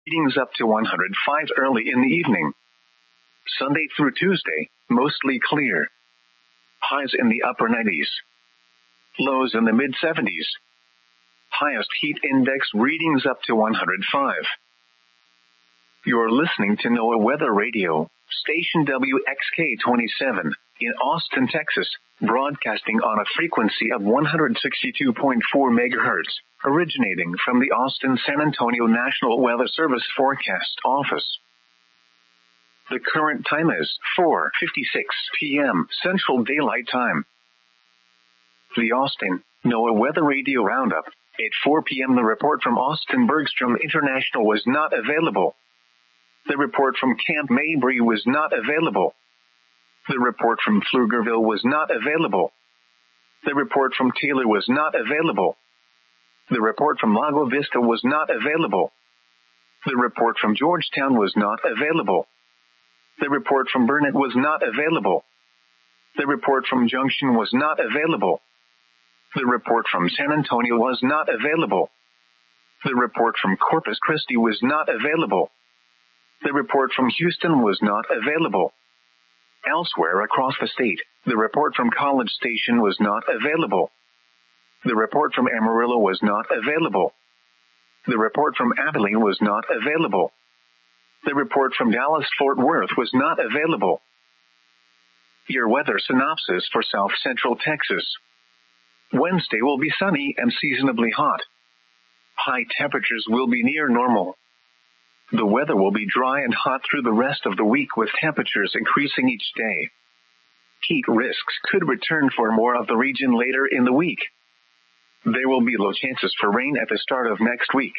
readings up to 105 early in the evening. Sunday through Tuesday, mostly clear. Highs in the upper 90s. Lows in the mid-70s. Highest heat index readings up to 105. You're listening to NOAA Weather Radio, station WXK-27, in Austin, Texas, broadcasting on a frequency of 162.4 MHz, originating from the Austin-San Antonio National Weather Service Forecast Office. The current time is 4:56 p.m. Central Daylight Time. The Austin NOAA Weather Radio Roundup. At 4 p.m. the report from Austin Bergstrom International was not available. The report from Camp Mabry was not available. The report from Pflugerville was not available. The report from Taylor was not available. The report from Lago Vista was not available. The report from Georgetown was not available. The report from Burnett was not available. The report from Junction was not available. The report from San Antonio was not available. The report from Corpus Christi was not available. The report from Houston was not available. Elsewhere across the state, the report from College Station was not available. The report from Amarillo was not available. The report from Abilene was not available. The report from Dallas-Fort Worth was not available. Your weather synopsis for South Central Texas. Wednesday will be sunny and seasonably hot. High temperatures will be near normal. The weather will be dry and hot through the rest of the week with temperatures increasing each day. Heat risks could return for more of the region later in the week. There will be low chances for rain at the start of next week.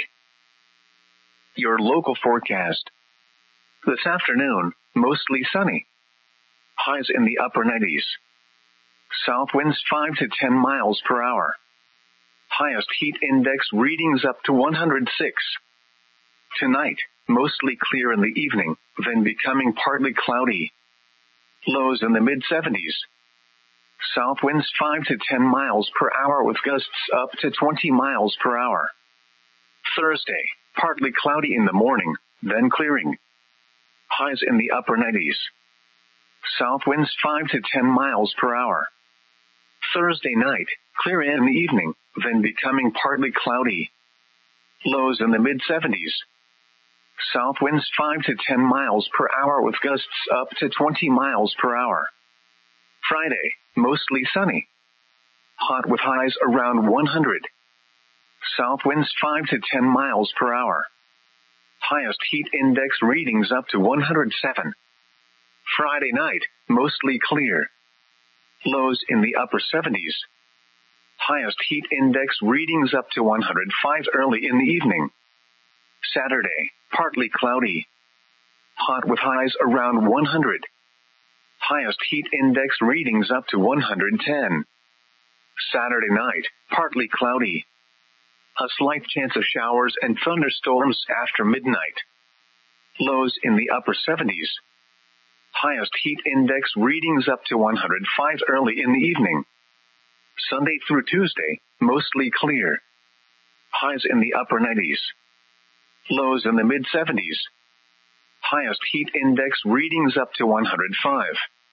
Your local forecast. This afternoon, mostly sunny. Highs in the upper 90s. South winds 5 to 10 miles per hour. Highest heat index readings up to 106. Tonight, mostly clear in the evening, then becoming partly cloudy. Lows in the mid-70s. South winds 5 to 10 miles per hour with gusts up to 20 miles per hour. Thursday, partly cloudy in the morning, then clearing. Highs in the upper 90s. South winds 5 to 10 miles per hour. Thursday night, clear in the evening, then becoming partly cloudy. Lows in the mid-70s. South winds 5 to 10 miles per hour with gusts up to 20 miles per hour. Friday, mostly sunny. Hot with highs around 100. South winds 5 to 10 miles per hour. Highest heat index readings up to 107. Friday night, mostly clear. Lows in the upper 70s. Highest heat index readings up to 105 early in the evening. Saturday, partly cloudy. Hot with highs around 100. Highest heat index readings up to 110. Saturday night, partly cloudy. A slight chance of showers and thunderstorms after midnight. Lows in the upper 70s. Highest heat index readings up to 105 early in the evening. Sunday through Tuesday, mostly clear. Highs in the upper 90s. Lows in the mid-70s. Highest heat index readings up to 105.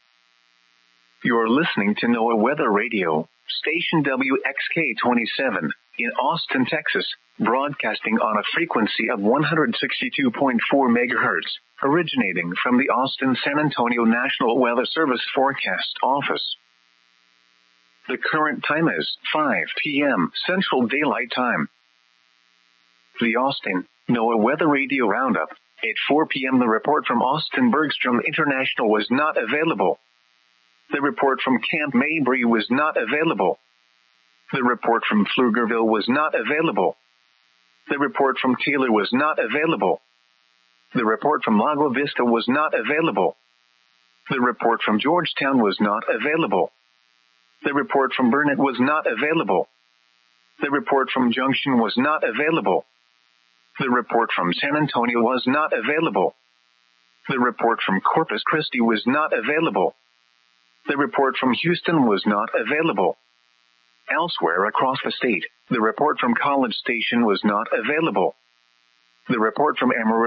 You're listening to NOAA Weather Radio, station WXK-27, in Austin, Texas, broadcasting on a frequency of 162.4 MHz, originating from the Austin-San Antonio National Weather Service Forecast Office. The current time is 5 p.m. Central Daylight Time. The Austin NOAA Weather Radio Roundup. At 4 p.m. the report from Austin Bergstrom International was not available. The report from Camp Mabry was not available. The report from Pflugerville was not available. The report from Taylor was not available. The report from Lago Vista was not available. The report from Georgetown was not available. The report from Burnett was not available. The report from Junction was not available. The report from San Antonio was not available. The report from Corpus Christi was not available. The report from Houston was not available. Elsewhere across the state, the report from College Station was not available. The report from Amarillo